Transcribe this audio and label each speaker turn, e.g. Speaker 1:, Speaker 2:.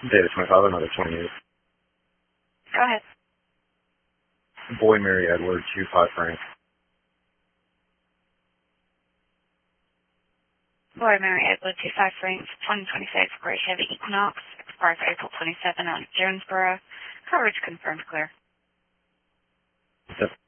Speaker 1: Data 25, another 28.
Speaker 2: Go ahead.
Speaker 1: Boy Mary Edward, 25 Frank.
Speaker 2: Boy Mary Edward, 25 Franks, 2026 Great Heavy Equinox, expires April 27 on Jonesboro. Coverage confirmed clear.
Speaker 1: Yep.